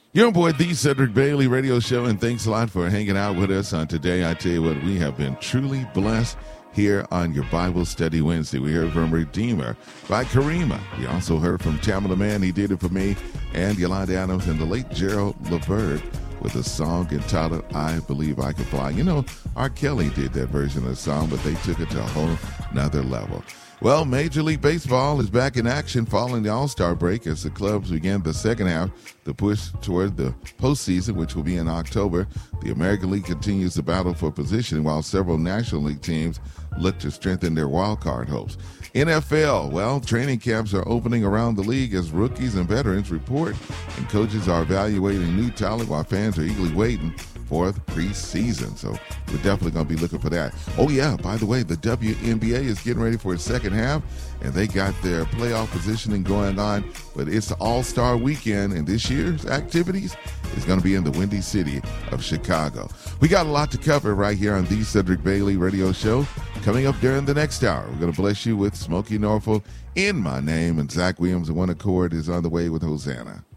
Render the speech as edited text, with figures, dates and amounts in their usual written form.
Your boy, the Cedric Bailey Radio Show, and thanks a lot for hanging out with us on today. I tell you what, we have been truly blessed here on your Bible Study Wednesday. We heard from Redeemer by Karima. We also heard from Tamala Man, He Did It For Me, and Yolanda Adams, and the late Gerald Levert with a song entitled I Believe I Can Fly. You know, R. Kelly did that version of the song, but they took it to a whole nother level. Well, Major League Baseball is back in action following the All-Star break as the clubs begin the second half to push toward the postseason, which will be in October. The American League continues the battle for position while several National League teams look to strengthen their wild card hopes. NFL, well, training camps are opening around the league as rookies and veterans report, and coaches are evaluating new talent while fans are eagerly waiting for the preseason. So we're definitely going to be looking for that. Oh, yeah, by the way, the WNBA is getting ready for its second half, and they got their playoff positioning going on, but it's the All-Star weekend, and this year's activities is going to be in the Windy City of Chicago. We got a lot to cover right here on the Cedric Bailey Radio Show. Coming up during the next hour, we're going to bless you with Smokey Norfolk, In My Name, and Zach Williams and One Accord is on the way with Hosanna.